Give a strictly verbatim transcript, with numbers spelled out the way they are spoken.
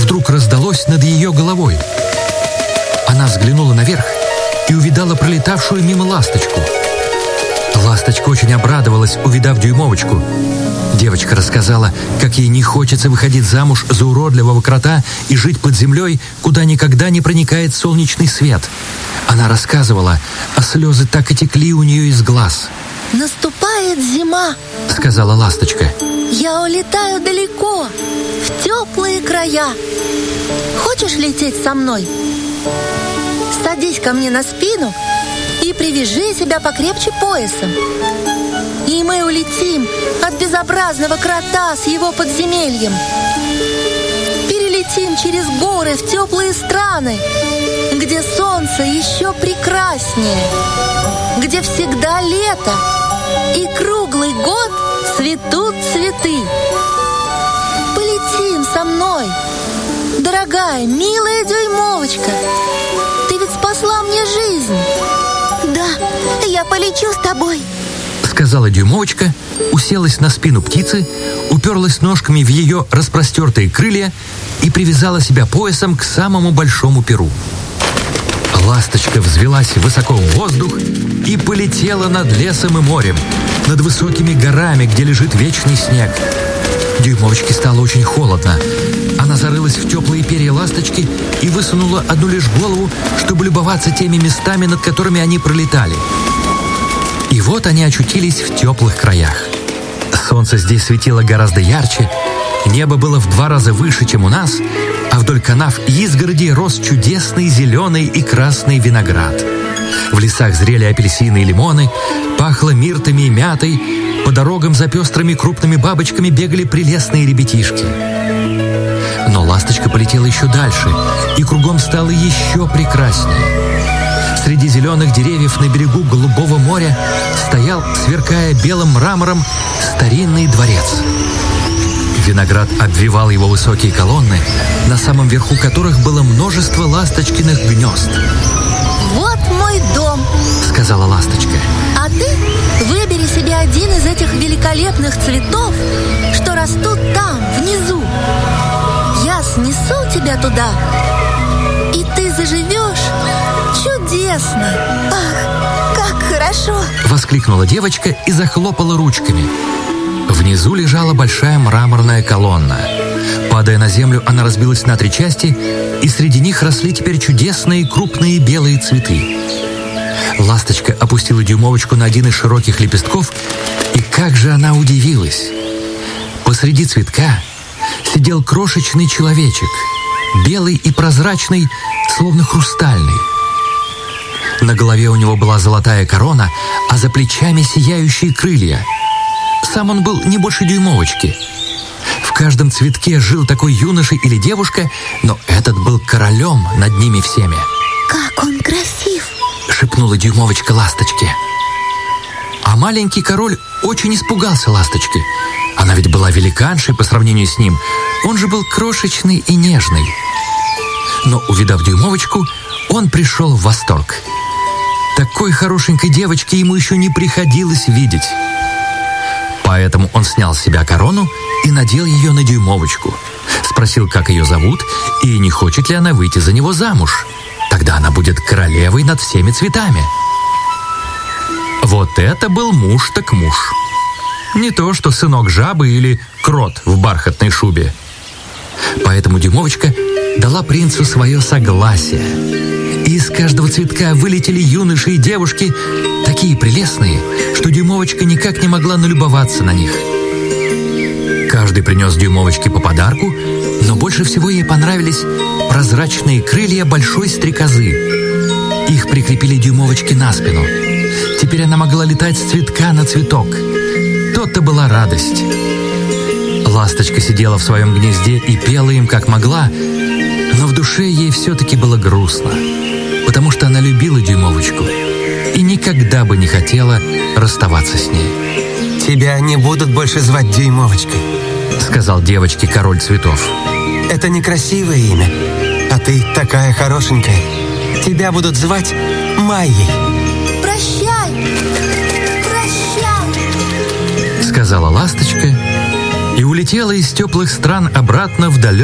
вдруг раздалось над ее головой. Она взглянула наверх и увидала пролетавшую мимо ласточку. Ласточка очень обрадовалась, увидав дюймовочку. Девочка рассказала, как ей не хочется выходить замуж за уродливого крота и жить под землей, куда никогда не проникает солнечный свет. Она рассказывала, а слезы так и текли у нее из глаз. «Наступает зима», — сказала ласточка. «Я улетаю далеко, в теплые края. Хочешь лететь со мной? Садись ко мне на спину и привяжи себя покрепче поясом. И мы улетим от безобразного крота с его подземельем. Перелетим через горы в теплые страны, где солнце еще прекраснее, где всегда лето и круглый год цветут цветы. Полетим со мной, дорогая, милая дюймовочка. Ты ведь спасла мне жизнь». «Да, я полечу с тобой», — сказала дюймовочка, уселась на спину птицы, уперлась ножками в ее распростертые крылья и привязала себя поясом к самому большому перу. Ласточка взвелась высоко в воздух и полетела над лесом и морем, над высокими горами, где лежит вечный снег. Дюймовочке стало очень холодно. Она зарылась в теплые перья ласточки и высунула одну лишь голову, чтобы любоваться теми местами, над которыми они пролетали. И вот они очутились в теплых краях. Солнце здесь светило гораздо ярче, небо было в два раза выше, чем у нас, а вдоль канав и изгородей рос чудесный зеленый и красный виноград. В лесах зрели апельсины и лимоны, пахло миртами и мятой, по дорогам за пестрыми крупными бабочками бегали прелестные ребятишки. Но ласточка полетела еще дальше, и кругом стало еще прекраснее. Среди зеленых деревьев на берегу голубого моря стоял, сверкая белым мрамором, старинный дворец. Виноград обвивал его высокие колонны, на самом верху которых было множество ласточкиных гнезд. «Вот мой дом», — сказала ласточка. «А ты выбери себе один из этих великолепных цветов, что растут там, внизу. Я снесу тебя туда, и ты заживешь чудесно». «Ах, как хорошо!» — воскликнула девочка и захлопала ручками. Внизу лежала большая мраморная колонна. Падая на землю, она разбилась на три части, и среди них росли теперь чудесные крупные белые цветы. Ласточка опустила дюймовочку на один из широких лепестков, и как же она удивилась! Посреди цветка сидел крошечный человечек, белый и прозрачный, словно хрустальный. На голове у него была золотая корона, а за плечами сияющие крылья. Сам он был не больше дюймовочки. В каждом цветке жил такой юноша или девушка, но этот был королем над ними всеми. «Как он красив!» — шепнула дюймовочка ласточке. А маленький король очень испугался ласточки. Она ведь была великаншей по сравнению с ним. Он же был крошечный и нежный. Но, увидав дюймовочку, он пришел в восторг. Такой хорошенькой девочки ему еще не приходилось видеть. Поэтому он снял с себя корону и надел ее на дюймовочку. Спросил, как ее зовут, и не хочет ли она выйти за него замуж. Тогда она будет королевой над всеми цветами. Вот это был муж так муж. Не то, что сынок жабы или крот в бархатной шубе. Поэтому дюймовочка дала принцу свое согласие. И из каждого цветка вылетели юноши и девушки, такие прелестные, что дюймовочка никак не могла налюбоваться на них. Каждый принес дюймовочке по подарку, но больше всего ей понравились прозрачные крылья большой стрекозы. Их прикрепили дюймовочке на спину. Теперь она могла летать с цветка на цветок. То-то была радость. Ласточка сидела в своем гнезде и пела им как могла, но в душе ей все-таки было грустно, потому что она любила дюймовочку и никогда бы не хотела расставаться с ней. «Тебя не будут больше звать дюймовочкой», — сказал девочке король цветов. «Это некрасивое имя, а ты такая хорошенькая. Тебя будут звать Майей». «Прощай, прощай», — сказала ласточка и улетела из теплых стран обратно в далекий